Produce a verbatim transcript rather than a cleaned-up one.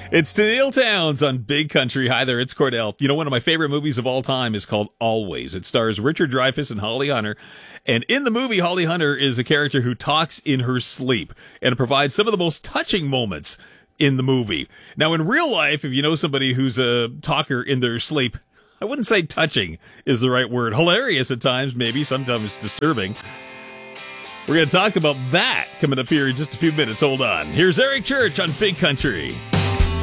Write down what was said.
It's Tennille Towns on Big Country. Hi there, it's Cordell. You know, one of my favorite movies of all time is called Always. It stars Richard Dreyfuss and Holly Hunter. And in the movie, Holly Hunter is a character who talks in her sleep. And it provides some of the most touching moments in the movie. Now, in real life, if you know somebody who's a talker in their sleep, I wouldn't say touching is the right word. Hilarious at times, maybe, sometimes disturbing. We're going to talk about that coming up here in just a few minutes. Hold on. Here's Eric Church on Big Country.